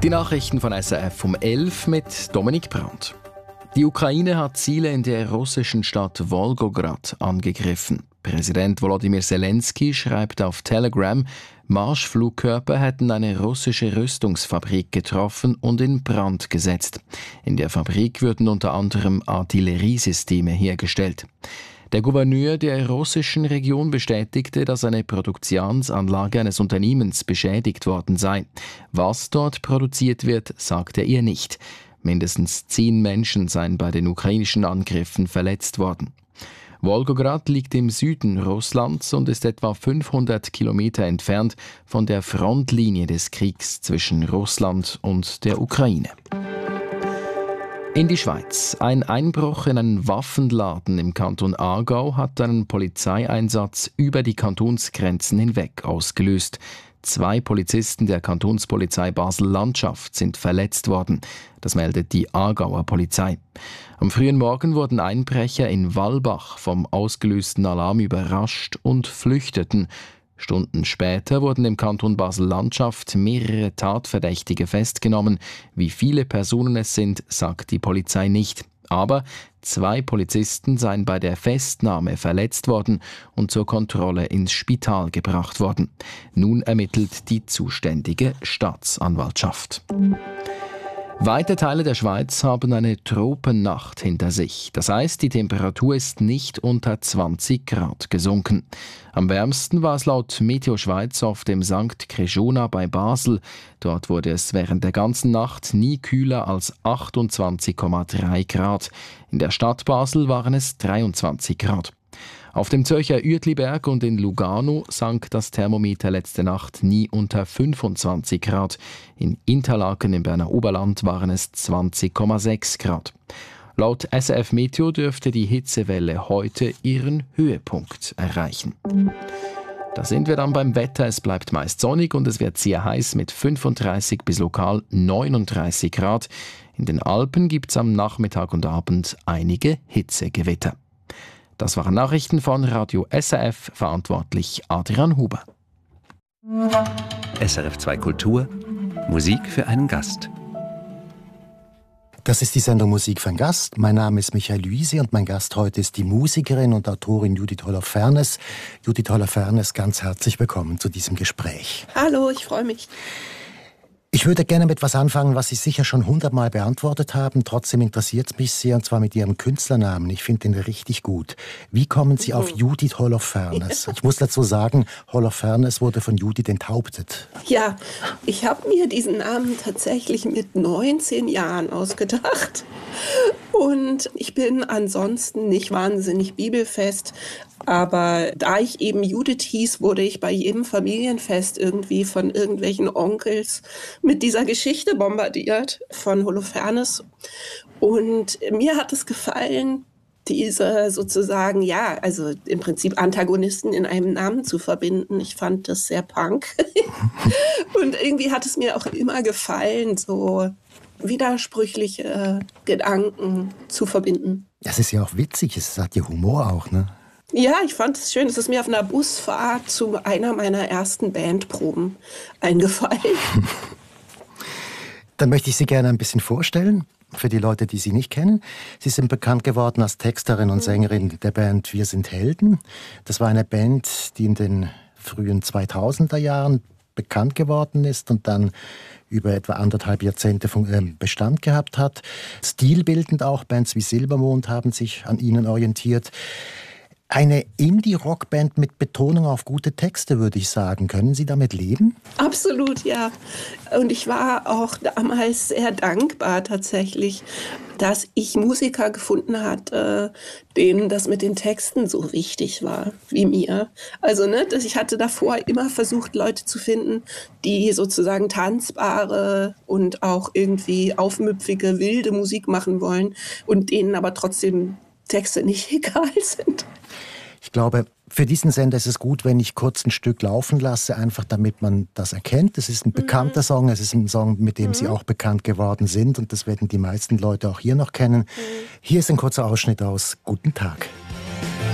Die Nachrichten von SRF um 11 mit Dominik Brandt. Die Ukraine hat Ziele in der russischen Stadt Wolgograd angegriffen. Präsident Volodymyr Zelensky schreibt auf Telegram, Marschflugkörper hätten eine russische Rüstungsfabrik getroffen und in Brand gesetzt. In der Fabrik würden unter anderem Artilleriesysteme hergestellt. Der Gouverneur der russischen Region bestätigte, dass eine Produktionsanlage eines Unternehmens beschädigt worden sei. Was dort produziert wird, sagte er nicht. Mindestens 10 Menschen seien bei den ukrainischen Angriffen verletzt worden. Wolgograd liegt im Süden Russlands und ist etwa 500 Kilometer entfernt von der Frontlinie des Kriegs zwischen Russland und der Ukraine. In die Schweiz. Ein Einbruch in einen Waffenladen im Kanton Aargau hat einen Polizeieinsatz über die Kantonsgrenzen hinweg ausgelöst. 2 Polizisten der Kantonspolizei Basel-Landschaft sind verletzt worden. Das meldet die Aargauer Polizei. Am frühen Morgen wurden Einbrecher in Wallbach vom ausgelösten Alarm überrascht und flüchteten. Stunden später wurden im Kanton Basel-Landschaft mehrere Tatverdächtige festgenommen. Wie viele Personen es sind, sagt die Polizei nicht. Aber 2 Polizisten seien bei der Festnahme verletzt worden und zur Kontrolle ins Spital gebracht worden. Nun ermittelt die zuständige Staatsanwaltschaft. Weite Teile der Schweiz haben eine Tropennacht hinter sich. Das heißt, die Temperatur ist nicht unter 20 Grad gesunken. Am wärmsten war es laut Meteo Schweiz auf dem St. Crejona bei Basel. Dort wurde es während der ganzen Nacht nie kühler als 28,3 Grad. In der Stadt Basel waren es 23 Grad. Auf dem Zürcher Uetliberg und in Lugano sank das Thermometer letzte Nacht nie unter 25 Grad. In Interlaken im Berner Oberland waren es 20,6 Grad. Laut SRF Meteo dürfte die Hitzewelle heute ihren Höhepunkt erreichen. Da sind wir dann beim Wetter. Es bleibt meist sonnig und es wird sehr heiß mit 35 bis lokal 39 Grad. In den Alpen gibt es am Nachmittag und Abend einige Hitzegewitter. Das waren Nachrichten von Radio SRF, verantwortlich Adrian Huber. SRF 2 Kultur, Musik für einen Gast. Das ist die Sendung Musik für einen Gast. Mein Name ist Michael Luisi und mein Gast heute ist die Musikerin und Autorin Judith Holofernes. Judith Holofernes, ganz herzlich willkommen zu diesem Gespräch. Hallo, ich freue mich. Ich würde gerne mit etwas anfangen, was Sie sicher schon 100-mal beantwortet haben. Trotzdem interessiert es mich sehr, und zwar mit Ihrem Künstlernamen. Ich finde den richtig gut. Wie kommen Sie auf Judith Holofernes? Ich muss dazu sagen, Holofernes wurde von Judith enthauptet. Ja, ich habe mir diesen Namen tatsächlich mit 19 Jahren ausgedacht. Und ich bin ansonsten nicht wahnsinnig bibelfest. Aber da ich eben Judith hieß, wurde ich bei jedem Familienfest irgendwie von irgendwelchen Onkels mit dieser Geschichte bombardiert von Holofernes. Und mir hat es gefallen, diese sozusagen, ja, also im Prinzip Antagonisten in einem Namen zu verbinden. Ich fand das sehr punk. Und irgendwie hat es mir auch immer gefallen, so widersprüchliche Gedanken zu verbinden. Das ist ja auch witzig, es hat ja Humor auch, ne? Ja, ich fand es schön. Es ist mir auf einer Busfahrt zu einer meiner ersten Bandproben eingefallen. Dann möchte ich Sie gerne ein bisschen vorstellen, für die Leute, die Sie nicht kennen. Sie sind bekannt geworden als Texterin und Sängerin der Band Wir sind Helden. Das war eine Band, die in den frühen 2000er Jahren bekannt geworden ist und dann über etwa 1,5 Jahrzehnte Bestand gehabt hat. Stilbildend auch, Bands wie Silbermond haben sich an ihnen orientiert. Eine Indie-Rock-Band mit Betonung auf gute Texte, würde ich sagen. Können Sie damit leben? Absolut, ja. Und ich war auch damals sehr dankbar tatsächlich, dass ich Musiker gefunden hatte, denen das mit den Texten so wichtig war wie mir. Also, ich hatte davor immer versucht, Leute zu finden, die sozusagen tanzbare und auch irgendwie aufmüpfige, wilde Musik machen wollen und denen aber trotzdem Texte nicht egal sind. Ich glaube, für diesen Sender ist es gut, wenn ich kurz ein Stück laufen lasse, einfach damit man das erkennt. Es ist ein bekannter Song, es ist ein Song, mit dem Sie auch bekannt geworden sind und das werden die meisten Leute auch hier noch kennen. Hier ist ein kurzer Ausschnitt aus Guten Tag.